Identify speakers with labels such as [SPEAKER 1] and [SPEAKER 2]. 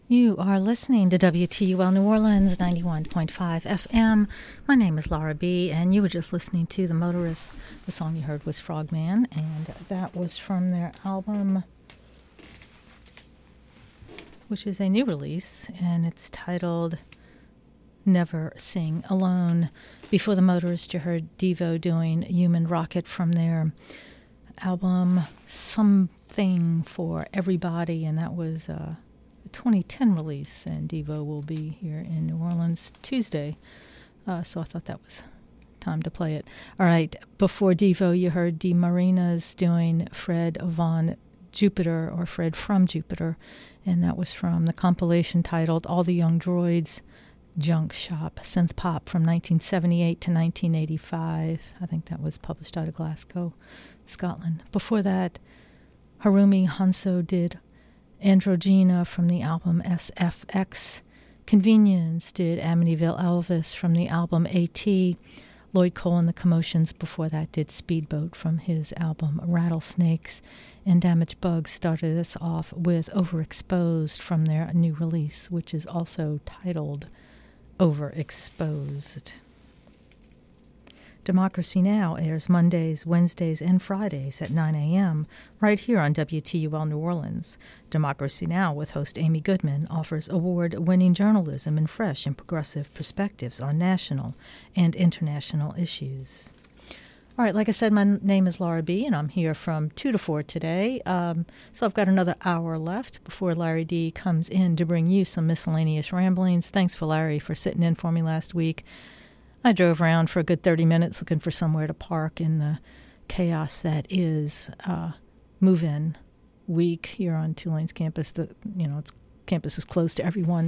[SPEAKER 1] You are listening to WTUL New Orleans 91.5 FM. My name is Laura B., and you were just listening to The Motorists. The song you heard was Frogman, and that was from their album, which is a new release, and it's titled Never Sing Alone. Before The Motorists, you heard Devo doing Human Rocket from their album Something for Everybody, and that was 2010 release, and Devo will be here in New Orleans Tuesday, so I thought that was time to play it. All right, before Devo, you heard De Marinas doing Fred von Jupiter, or Fred from Jupiter, and that was from the compilation titled All the Young Droids Junk Shop Synth Pop from 1978 to 1985. I think that was published out of Glasgow, Scotland. Before that, Harumi Hanso did Androgyna from the album SFX. Convenience did Amityville Elvis from the album AT. Lloyd Cole and the Commotions before that did Speedboat from his album Rattlesnakes. And Damaged Bugs started us off with Overexposed from their new release, which is also titled Overexposed. Democracy Now! Airs Mondays, Wednesdays, and Fridays at 9 a.m. right here on WTUL New Orleans. Democracy Now! With host Amy Goodman offers award-winning journalism and fresh and progressive perspectives on national and international issues. All right, like I said, my name is Laura B., and I'm here from 2 to 4 today. So I've got another hour left before Larry D. comes in to bring you some miscellaneous ramblings. Thanks for Larry for sitting in for me last week. I drove around for a good 30 minutes looking for somewhere to park in the chaos that is move-in week here on Tulane's campus. Campus is closed to everyone